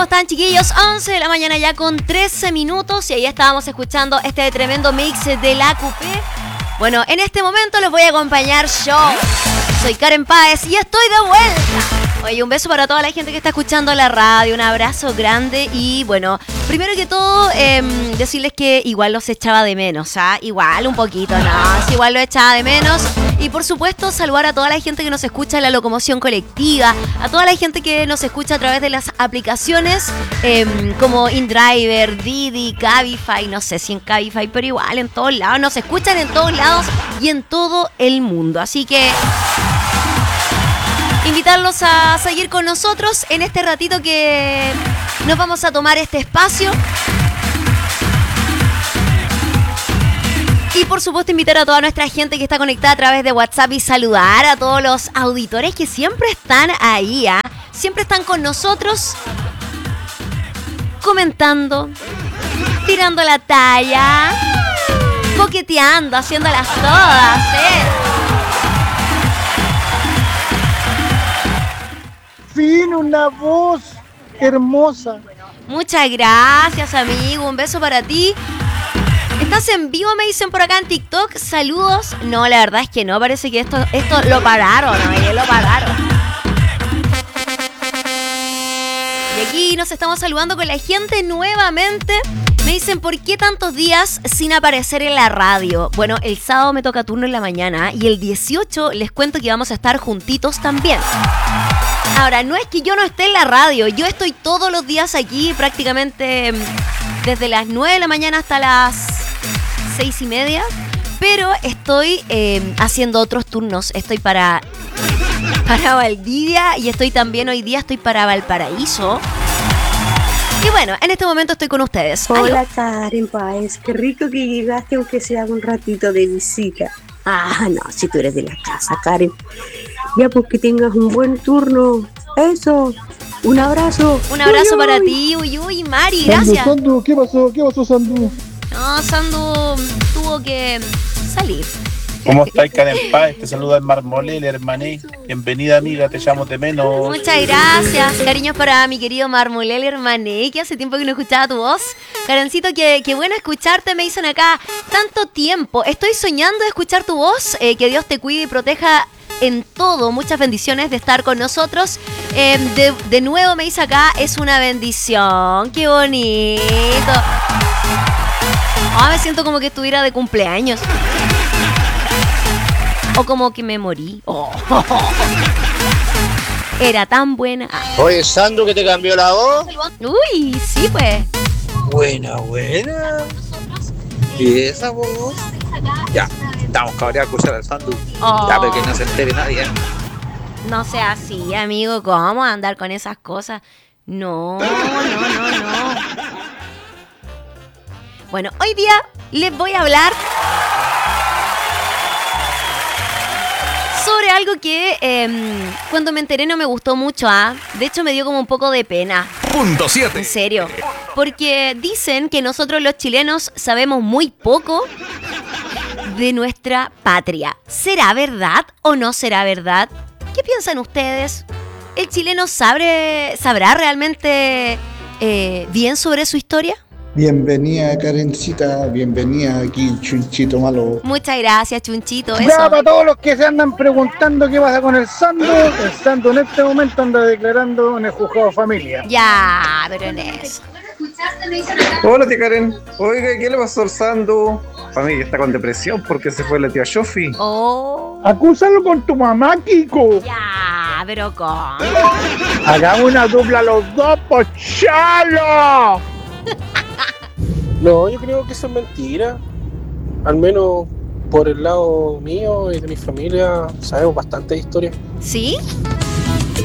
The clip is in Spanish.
¿Cómo están, chiquillos? 11 de la mañana ya con 13 minutos y ahí estábamos escuchando este tremendo mix de la Coupé. Bueno, en este momento los voy a acompañar yo. Soy Karen Páez y estoy de vuelta. Oye, un beso para toda la gente que está escuchando la radio, un abrazo grande y bueno, primero que todo decirles que igual los echaba de menos, ¿ah? Igual un poquito, no, sí, igual lo echaba de menos. Y por supuesto saludar a toda la gente que nos escucha en la locomoción colectiva, a toda la gente que nos escucha a través de las aplicaciones como InDriver, Didi, Cabify, no sé si en Cabify, pero igual en todos lados, nos escuchan en todos lados y en todo el mundo. Así que invitarlos a seguir con nosotros en este ratito que nos vamos a tomar este espacio. Y por supuesto invitar a toda nuestra gente que está conectada a través de WhatsApp y saludar a todos los auditores que siempre están ahí, ¿eh? Siempre están con nosotros, comentando, tirando la talla, coqueteando, haciéndolas todas, ¿eh? Fin, una voz hermosa. Muchas gracias, amigo. Un beso para ti. ¿Estás en vivo? Me dicen por acá en TikTok. Saludos. No, la verdad es que no. Parece que esto lo pararon. Oye, lo pararon. Y aquí nos estamos saludando con la gente nuevamente. Me dicen, ¿por qué tantos días sin aparecer en la radio? Bueno, el sábado me toca turno en la mañana y el 18 les cuento que vamos a estar juntitos también. Ahora, no es que yo no esté en la radio, yo estoy todos los días aquí prácticamente desde las 9 de la mañana hasta las 6:30, pero estoy haciendo otros turnos. Estoy para Valdivia y estoy también hoy día estoy para Valparaíso. Y bueno, en este momento estoy con ustedes. Hola, ¿aló? Karen Páez, qué rico que llegaste aunque sea un ratito de visita. Ah, no, si tú eres de la casa, Karen. Ya, pues que tengas un buen turno. Eso, un abrazo. Un abrazo uy, para uy. ti, uy, Mari, gracias. Sandu, ¿qué pasó? ¿Qué pasó, Sandu? No, Sandu tuvo que salir. ¿Cómo estás, Karen Páez? Te saluda el Marmolel, hermané. Bienvenida, amiga, te llamo de menos. Muchas gracias, cariños para mi querido Marmolel Hermané, que hace tiempo que no escuchaba tu voz. Karencito, qué bueno escucharte, me dicen acá. Tanto tiempo, estoy soñando de escuchar tu voz. Que Dios te cuide y proteja en todo. Muchas bendiciones de estar con nosotros. De nuevo me dice acá, es una bendición. Qué bonito. Me siento como que estuviera de cumpleaños. O como que me morí. Era tan buena. Oye, Sandro, que te cambió la voz. Uy, sí, pues. Buena. ¿Y esa voz? Ya, estamos cabreados a escuchar al Sandro. Ya, pero que no se entere nadie. No sea así, amigo. ¿Cómo andar con esas cosas? No. Bueno, hoy día les voy a hablar sobre algo que cuando me enteré no me gustó mucho, ¿ah? De hecho me dio como un poco de pena. Punto 7. En serio. Porque dicen que nosotros los chilenos sabemos muy poco de nuestra patria. ¿Será verdad o no será verdad? ¿Qué piensan ustedes? ¿El chileno sabrá realmente bien sobre su historia? Bienvenida, Karencita. Bienvenida aquí, Chunchito Malo. Muchas gracias, Chunchito. Ya, Eso. para todos los que se andan preguntando qué pasa con el Sandu en este momento anda declarando en el juzgado de familia. Ya, pero en eso. Hola, tía Karen. Oiga, ¿qué le pasó al Sandu? Familia está con depresión porque se fue la tía Shofi. Acúsalo con tu mamá, Kiko. Ya, pero ¿cómo? Hagamos una dupla los dos, pochalo. No, yo creo que eso es mentira. Al menos por el lado mío y de mi familia sabemos bastante historia. ¿Sí?